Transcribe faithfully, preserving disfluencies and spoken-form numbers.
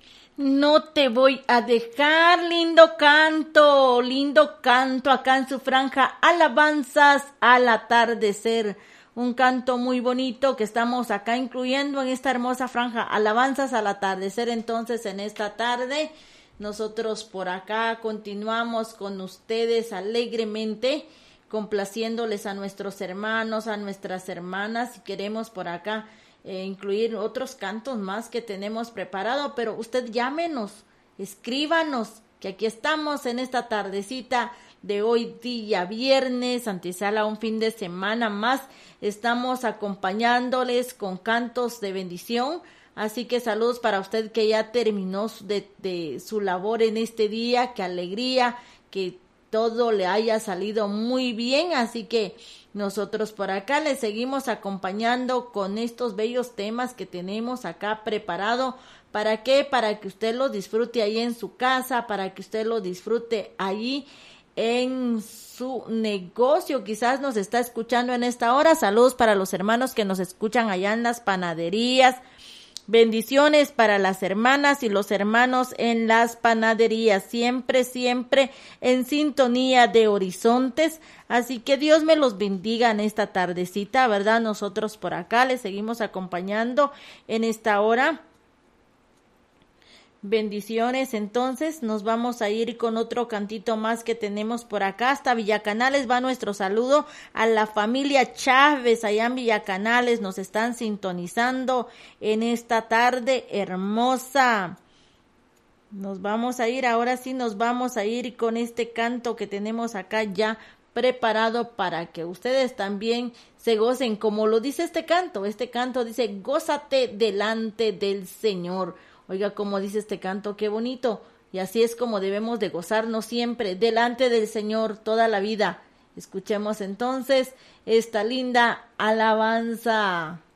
No te voy a dejar, lindo canto, lindo canto acá en su franja Alabanzas al atardecer. Un canto muy bonito que estamos acá incluyendo en esta hermosa franja Alabanzas al atardecer. Entonces, en esta tarde, nosotros por acá continuamos con ustedes alegremente, complaciéndoles a nuestros hermanos, a nuestras hermanas, y queremos por acá Eh, incluir otros cantos más que tenemos preparado, pero usted llámenos, escríbanos, que aquí estamos en esta tardecita de hoy día viernes, antesala un fin de semana más, estamos acompañándoles con cantos de bendición, así que saludos para usted que ya terminó de, de su labor en este día, qué alegría, que todo le haya salido muy bien, así que nosotros por acá le seguimos acompañando con estos bellos temas que tenemos acá preparado. ¿Para qué? Para que usted lo disfrute ahí en su casa, para que usted lo disfrute allí en su negocio. Quizás nos está escuchando en esta hora. Saludos para los hermanos que nos escuchan allá en las panaderías. Bendiciones para las hermanas y los hermanos en las panaderías, siempre, siempre en sintonía de Horizontes, así que Dios me los bendiga en esta tardecita, ¿verdad? Nosotros por acá les seguimos acompañando en esta hora. Bendiciones, entonces nos vamos a ir con otro cantito más que tenemos por acá. Hasta Villacanales va nuestro saludo a la familia Chávez allá en Villacanales, nos están sintonizando en esta tarde hermosa. Nos vamos a ir, ahora sí nos vamos a ir con este canto que tenemos acá ya preparado para que ustedes también se gocen, como lo dice este canto. Este canto dice: gózate delante del Señor. Oiga, como dice este canto, qué bonito. Y así es como debemos de gozarnos siempre, delante del Señor, toda la vida. Escuchemos entonces esta linda alabanza.